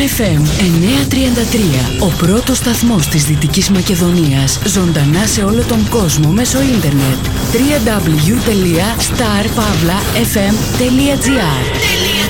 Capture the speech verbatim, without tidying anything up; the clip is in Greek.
εφ εμ εννιακόσια τριάντα τρία, ο πρώτος σταθμός της Δυτικής Μακεδονίας, ζωντανά σε όλο τον κόσμο μέσω ίντερνετ. double-u double-u double-u τελεία star pavla f m τελεία g r